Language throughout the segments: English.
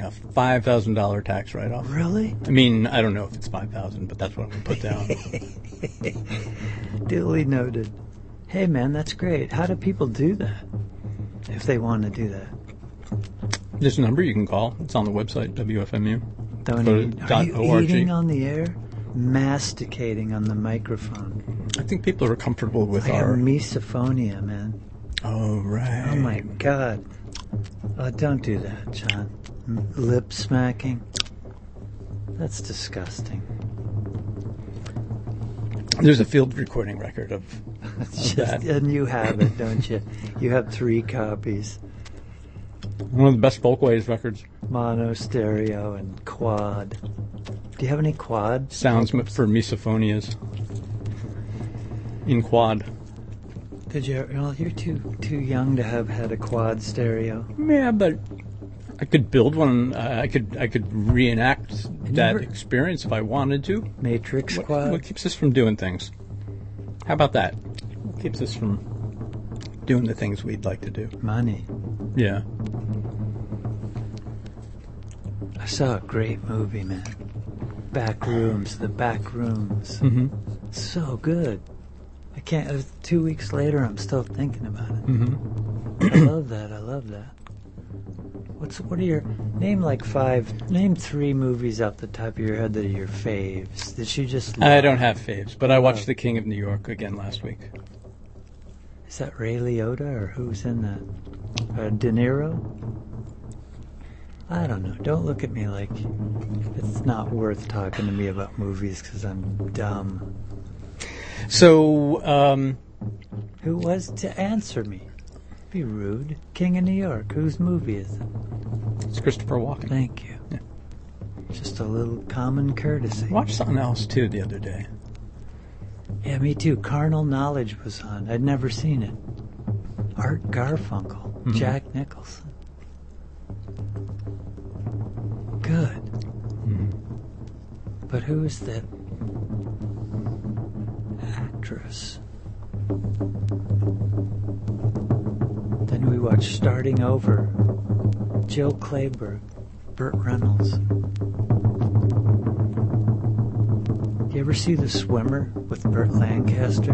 Yeah, $5,000 tax write-off. Really? I mean, I don't know if it's 5,000, but that's what I'm going to put down. Duly noted. Hey, man, that's great. How do people do that if they want to do that? There's a number you can call. It's on the website, WFMU. Are you eating on the air? Masticating on the microphone. I think people are comfortable with I have misophonia, man. Oh, right. Oh, my God. Oh, don't do that, John. Lip smacking. That's disgusting. There's a field recording record of that. And you have it, don't you? You have 3 copies. One of the best Folkways records. Mono, stereo, and quad. Do you have any quad? Sounds for misophonias. In quad. Did you? Well, you're too young to have had a quad stereo. Yeah, but I could build one. I could reenact that experience if I wanted to. Matrix quad. What keeps us from doing things? How about that? What keeps us from doing the things we'd like to do? Money. Yeah. I saw a great movie, man. Back Rooms. The Back Rooms. Mm-hmm. So good. I can't. 2 weeks later, I'm still thinking about it. Mm-hmm. I love that. What are your name? Name 3 movies off the top of your head that are your faves. That you just love. I don't have faves, but I watched The King of New York again last week. Is that Ray Liotta or who's in that? De Niro? I don't know. Don't look at me like it's not worth talking to me about movies because I'm dumb. So, who was to answer me? Be rude. King of New York. Whose movie is it? It's Christopher Walken. Thank you. Yeah. Just a little common courtesy. I watched something else, too, the other day. Yeah, me too. Carnal Knowledge was on. I'd never seen it. Art Garfunkel. Mm-hmm. Jack Nicholson. Good. Mm-hmm. But who is that actress? Then we watched Starting Over. Jill Clayburgh. Burt Reynolds. You ever see The Swimmer with Burt Lancaster?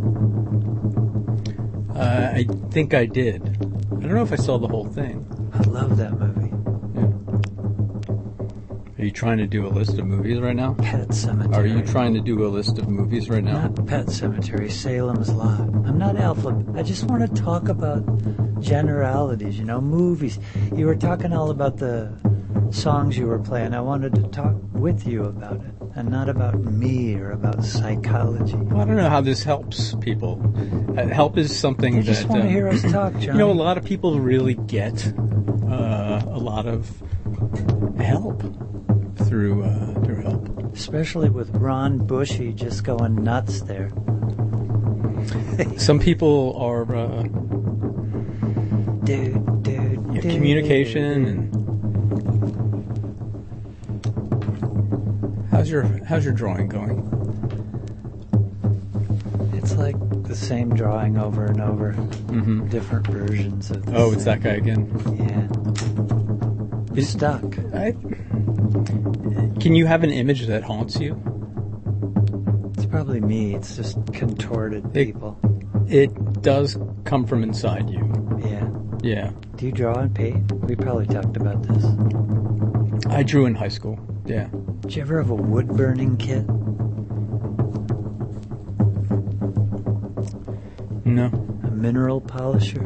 I think I did. I don't know if I saw the whole thing. I love that movie. Yeah. Are you trying to do a list of movies right now? Pet Sematary. Are you trying to do a list of movies right now? Not Pet Sematary, Salem's Lot. I'm not Alpha. I just want to talk about generalities, movies. You were talking all about the songs you were playing. I wanted to talk with you about it, and not about me or about psychology. Well, I don't know how this helps people. Help is something that... I just want to hear us talk, John. A lot of people really get a lot of help through help. Especially with Ron Bushy just going nuts there. Some people are... communication and... How's your drawing going? It's like the same drawing over and over. Mm-hmm. Different versions of the it's that guy again. Yeah. He's stuck. Can you have an image that haunts you? It's probably me. It's just contorted people. It does come from inside you. Yeah. Yeah. Do you draw and paint? We probably talked about this. I drew in high school. Yeah. Did you ever have a wood burning kit? No. A mineral polisher?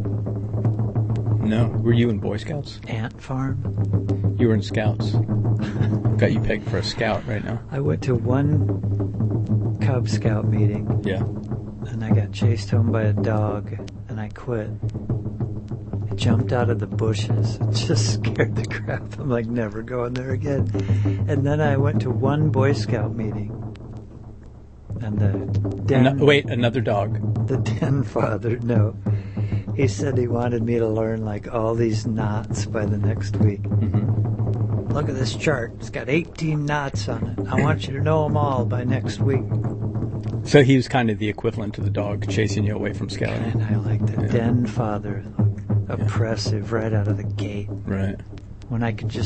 No. Were you in Boy Scouts? Ant farm? You were in Scouts. Got you pegged for a scout right now. I went to one Cub Scout meeting. Yeah. And I got chased home by a dog, and I quit. I jumped out of the bushes. It just scared the crap. I'm like, never going there again. And then I went to one Boy Scout meeting. And the den... another dog. The den father, no. He said he wanted me to learn, all these knots by the next week. Mm-hmm. Look at this chart. It's got 18 knots on it. I want you to know them all by next week. So he was kind of the equivalent to the dog chasing you away from scouting. And I like the den father. Oppressive right out of the gate. Right. When I could just